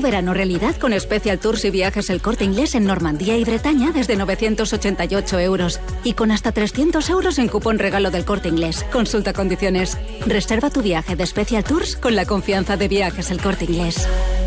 verano realidad con Special Tours y Viajes El Corte Inglés en Normandía y Bretaña desde 988 euros. Y con hasta 300 euros en cupón regalo del Corte Inglés. Consulta condiciones. Reserva tu viaje de Special Tours con la confianza de Viajes El Corte Inglés.